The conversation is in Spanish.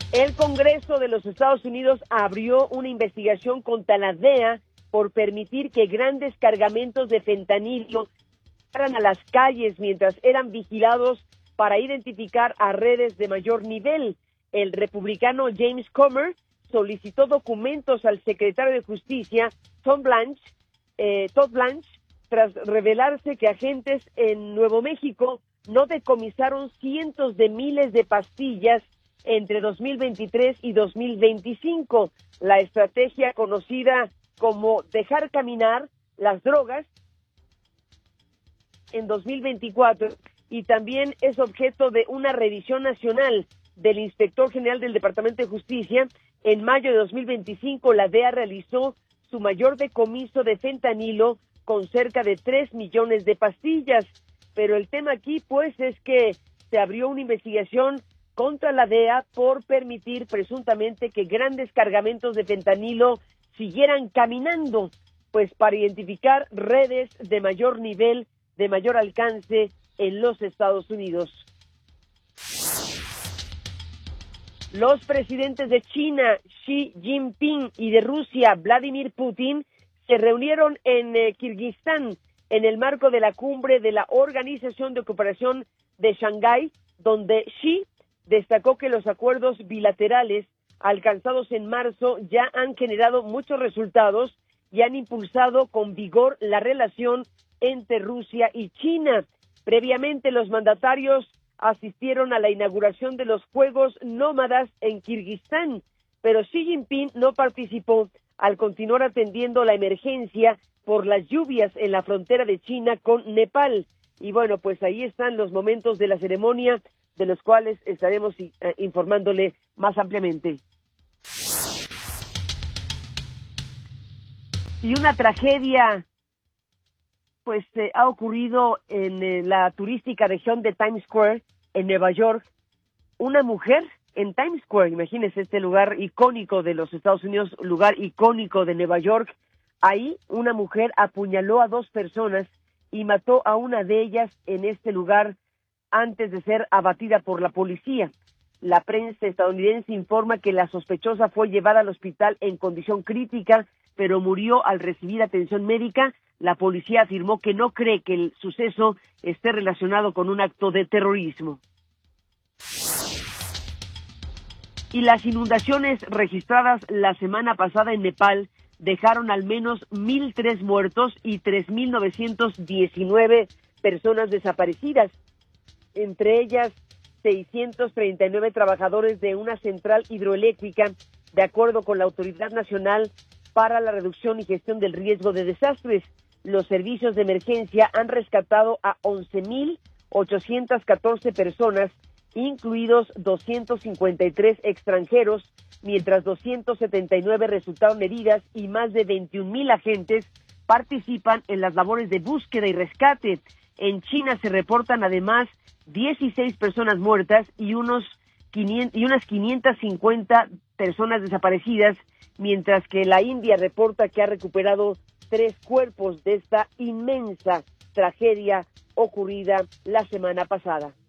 El Congreso de los Estados Unidos abrió una investigación contra la DEA por permitir que grandes cargamentos de fentanilo fueran a las calles mientras eran vigilados para identificar a redes de mayor nivel. El republicano James Comer solicitó documentos al secretario de Justicia, Todd Blanche, tras revelarse que agentes en Nuevo México no decomisaron cientos de miles de pastillas entre 2023 y 2025. La estrategia conocida como dejar caminar las drogas en 2024 y también es objeto de una revisión nacional del Inspector General del Departamento de Justicia. En mayo de 2025, la DEA realizó su mayor decomiso de fentanilo con cerca de 3 millones de pastillas. Pero el tema aquí, pues, es que se abrió una investigación contra la DEA por permitir presuntamente que grandes cargamentos de fentanilo siguieran caminando, pues para identificar redes de mayor nivel, de mayor alcance en los Estados Unidos. Los presidentes de China, Xi Jinping, y de Rusia, Vladimir Putin, se reunieron en Kirguistán en el marco de la cumbre de la Organización de Cooperación de Shanghái, donde Xi destacó que los acuerdos bilaterales alcanzados en marzo ya han generado muchos resultados y han impulsado con vigor la relación entre Rusia y China. Previamente, los mandatarios asistieron a la inauguración de los Juegos Nómadas en Kirguistán, pero Xi Jinping no participó al continuar atendiendo la emergencia por las lluvias en la frontera de China con Nepal. Y bueno, pues ahí están los momentos de la ceremonia, de los cuales estaremos informándole más ampliamente. Y una tragedia pues ha ocurrido en la turística región de Times Square en Nueva York. Una mujer en Times Square, imagínense este lugar icónico de los Estados Unidos, lugar icónico de Nueva York. Ahí una mujer apuñaló a 2 personas y mató a una de ellas en este lugar antes de ser abatida por la policía. La prensa estadounidense informa que la sospechosa fue llevada al hospital en condición crítica, pero murió al recibir atención médica. La policía afirmó que no cree que el suceso esté relacionado con un acto de terrorismo. Y las inundaciones registradas la semana pasada en Nepal dejaron al menos 1,003 muertos y 3,919 personas desaparecidas, entre ellas 639 trabajadores de una central hidroeléctrica, de acuerdo con la Autoridad Nacional para la Reducción y Gestión del Riesgo de Desastres. Los servicios de emergencia han rescatado a 11,814 personas, incluidos 253 extranjeros, mientras 279 resultaron heridas y más de 21,000 agentes participan en las labores de búsqueda y rescate. En China se reportan además 16 personas muertas y unas 550 personas desaparecidas, mientras que la India reporta que ha recuperado 3 cuerpos de esta inmensa tragedia ocurrida la semana pasada.